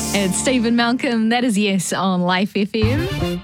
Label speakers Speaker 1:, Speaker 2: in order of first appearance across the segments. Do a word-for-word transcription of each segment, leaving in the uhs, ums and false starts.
Speaker 1: It's Stephen Malcolm. That is Yes on Life F M.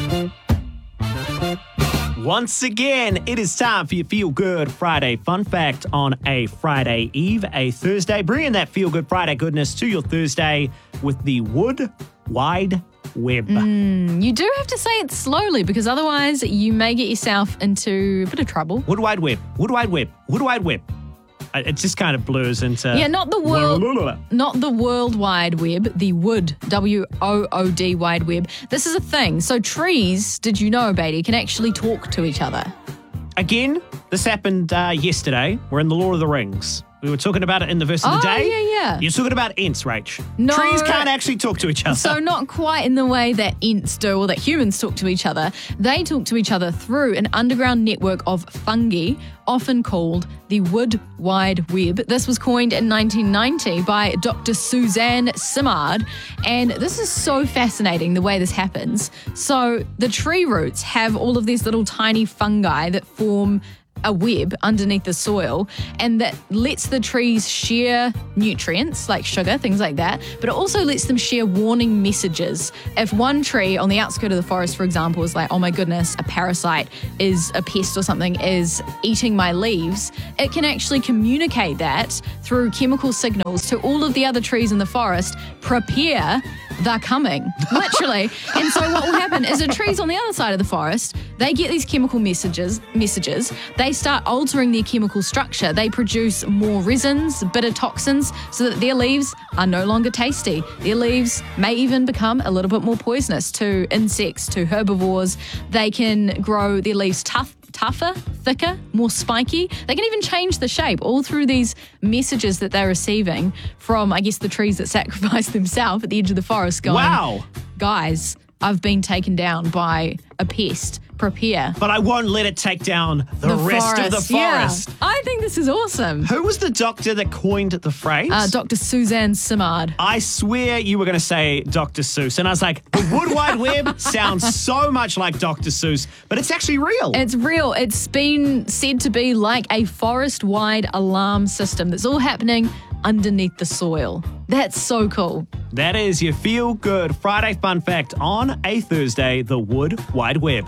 Speaker 2: Once again, it is time for your Feel Good Friday fun fact on a Friday Eve, a Thursday. Bringing that Feel Good Friday goodness to your Thursday with the Wood Wide Web.
Speaker 1: Mm, you do have to say it slowly because otherwise you may get yourself into a bit of trouble.
Speaker 2: Wood Wide Web. Wood Wide Web. Wood Wide Web. It just kind of blurs into...
Speaker 1: Yeah, not the world, not the World Wide Web, the Wood, W O O D Wide Web. This is a thing. So trees, did you know, Beatty, can actually talk to each other?
Speaker 2: Again, this happened uh, yesterday. We're in the Lord of the Rings. We were talking about it in the verse of the
Speaker 1: oh,
Speaker 2: day.
Speaker 1: yeah, yeah.
Speaker 2: You're talking about Ents, Rach.
Speaker 1: No.
Speaker 2: Trees can't actually talk to each other.
Speaker 1: So not quite in the way that Ents do or that humans talk to each other. They talk to each other through an underground network of fungi, often called the Wood Wide Web. This was coined in nineteen ninety by Doctor Suzanne Simard. And this is so fascinating the way this happens. So the tree roots have all of these little tiny fungi that form a web underneath the soil, and that lets the trees share nutrients like sugar, things like that, but it also lets them share warning messages. If one tree on the outskirts of the forest, for example, is like, oh my goodness, a parasite is a pest or something is eating my leaves, it can actually communicate that through chemical signals to all of the other trees in the forest. Prepare, they're coming, literally. And so what will happen is the trees on the other side of the forest, they get these chemical messages, messages. They start altering their chemical structure. They produce more resins, bitter toxins, so that their leaves are no longer tasty. Their leaves may even become a little bit more poisonous to insects, to herbivores. They can grow their leaves tough, tougher, thicker, more spiky. They can even change the shape all through these messages that they're receiving from, I guess, the trees that sacrifice themselves at the edge of the forest going,
Speaker 2: wow,
Speaker 1: guys, I've been taken down by a pest. Prepare.
Speaker 2: But I won't let it take down the,
Speaker 1: the
Speaker 2: rest
Speaker 1: forest.
Speaker 2: of the forest.
Speaker 1: Yeah. I think this is awesome.
Speaker 2: Who was the doctor that coined the phrase?
Speaker 1: Uh, Doctor Suzanne Simard.
Speaker 2: I swear you were going to say Doctor Seuss. And I was like, the Wood Wide Web sounds so much like Doctor Seuss, but it's actually real.
Speaker 1: It's real. It's been said to be like a forest-wide alarm system that's all happening underneath the soil. That's so cool.
Speaker 2: That is your Feel Good Friday fun fact on a Thursday, the Wood Wide Web.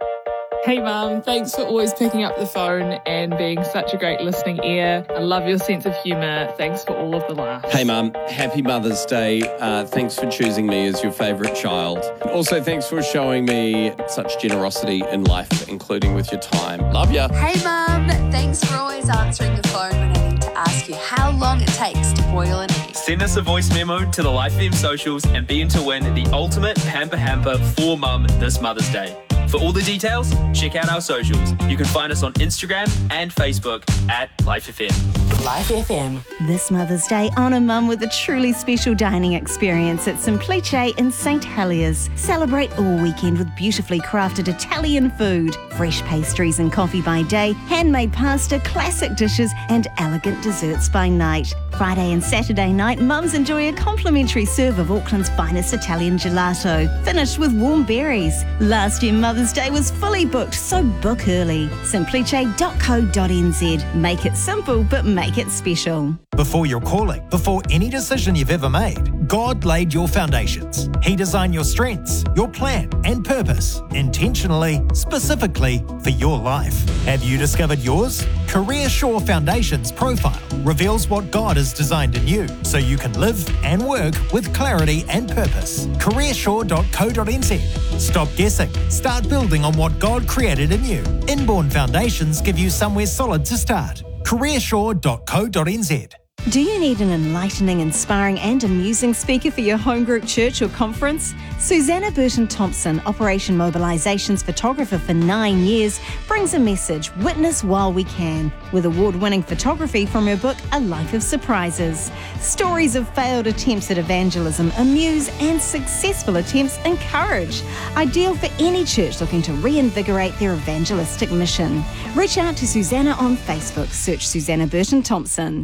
Speaker 3: Hey Mum, thanks for always picking up the phone and being such a great listening ear. I love your sense of humour. Thanks for all of the laughs.
Speaker 4: Hey Mum, happy Mother's Day. Uh, thanks for choosing me as your favourite child. Also, thanks for showing me such generosity in life, including with your time. Love ya.
Speaker 5: Hey Mum, thanks for always answering the phone when I need to ask you how long it takes to boil an egg.
Speaker 6: Send us a voice memo to the Life F M socials and be in to win the ultimate pamper hamper for Mum this Mother's Day. For all the details, check out our socials. You can find us on Instagram and Facebook at Life F M.
Speaker 7: Life F M.
Speaker 8: This Mother's Day, honour Mum with a truly special dining experience at Simplice in Saint Heliers. Celebrate all weekend with beautifully crafted Italian food, fresh pastries and coffee by day, handmade pasta, classic dishes and elegant desserts by night. Friday and Saturday night, mums enjoy a complimentary serve of Auckland's finest Italian gelato, finished with warm berries. Last year, Mother's Day was fully booked, so book early. simplice dot co dot n z. Make it simple, but make it special.
Speaker 9: Before your calling, before any decision you've ever made, God laid your foundations. He designed your strengths, your plan and purpose, intentionally, specifically for your life. Have you discovered yours? Career Shore Foundations profile reveals what God has designed in you, so you can live and work with clarity and purpose. career shore dot co dot n z. Stop guessing. Start building on what God created in you. Inborn foundations give you somewhere solid to start. career shore dot co dot n z.
Speaker 8: Do you need an enlightening, inspiring and amusing speaker for your home group, church or conference? Susanna Burton-Thompson, Operation Mobilisation's photographer for nine years, brings a message, Witness While We Can, with award-winning photography from her book, A Life of Surprises. Stories of failed attempts at evangelism amuse and successful attempts encourage. Ideal for any church looking to reinvigorate their evangelistic mission. Reach out to Susanna on Facebook. Search Susanna Burton-Thompson.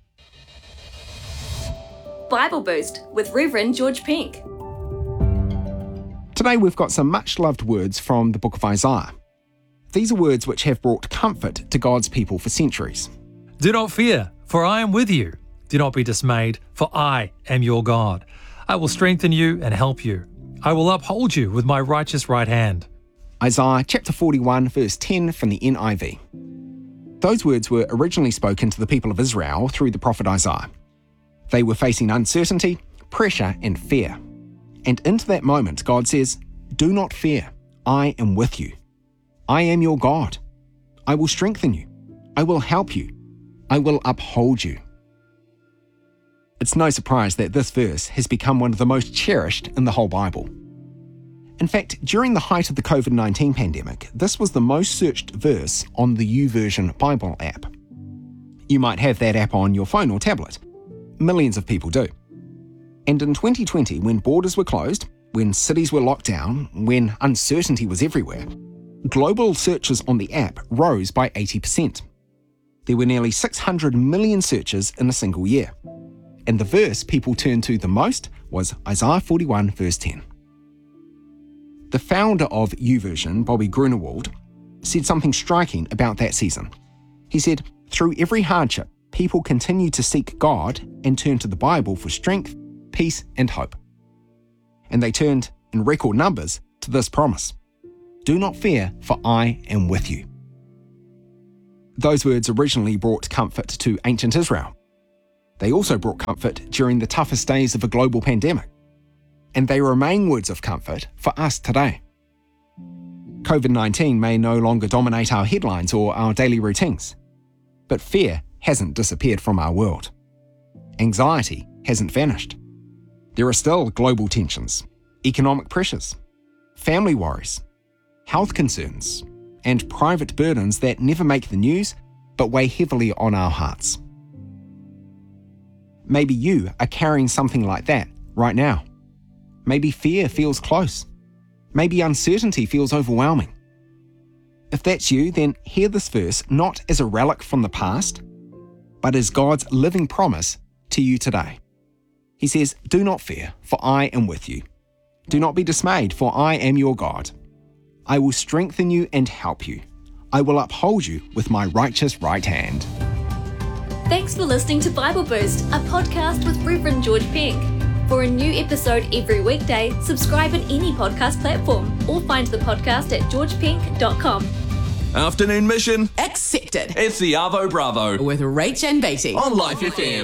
Speaker 10: Bible Boost with Reverend George Pink.
Speaker 11: Today we've got some much-loved words from the book of Isaiah. These are words which have brought comfort to God's people for centuries.
Speaker 12: Do not fear, for I am with you. Do not be dismayed, for I am your God.
Speaker 7: I will strengthen you and help you. I will uphold you with my righteous right hand.
Speaker 11: Isaiah chapter forty-one, verse ten from the N I V. Those words were originally spoken to the people of Israel through the prophet Isaiah. They were facing uncertainty, pressure, and fear. And into that moment, God says, "Do not fear. I am with you. I am your God. I will strengthen you. I will help you. I will uphold you." It's no surprise that this verse has become one of the most cherished in the whole Bible. In fact, during the height of the covid nineteen pandemic, this was the most searched verse on the YouVersion Bible app. You might have that app on your phone or tablet. Millions of people do. And in twenty twenty, when borders were closed, when cities were locked down, when uncertainty was everywhere, global searches on the app rose by eighty percent. There were nearly six hundred million searches in a single year. And the verse people turned to the most was Isaiah forty-one, verse ten. The founder of YouVersion, Bobby Grunewald, said something striking about that season. He said, "Through every hardship, people continue to seek God and turn to the Bible for strength, peace, and hope." And they turned, in record numbers, to this promise: "Do not fear, for I am with you." Those words originally brought comfort to ancient Israel. They also brought comfort during the toughest days of a global pandemic. And they remain words of comfort for us today. covid nineteen may no longer dominate our headlines or our daily routines, but fear hasn't disappeared from our world. Anxiety hasn't vanished. There are still global tensions, economic pressures, family worries, health concerns, and private burdens that never make the news but weigh heavily on our hearts. Maybe you are carrying something like that right now. Maybe fear feels close. Maybe uncertainty feels overwhelming. If that's you, then hear this verse not as a relic from the past, but as God's living promise to you today. He says, "Do not fear, for I am with you. Do not be dismayed, for I am your God. I will strengthen you and help you. I will uphold you with my righteous right hand."
Speaker 10: Thanks for listening to Bible Boost, a podcast with Reverend George Pink. For a new episode every weekday, subscribe on any podcast platform or find the podcast at george pink dot com.
Speaker 12: Afternoon mission
Speaker 13: accepted.
Speaker 12: It's the Arvo Bravo
Speaker 13: with Rach and Beatty
Speaker 12: on Life F M.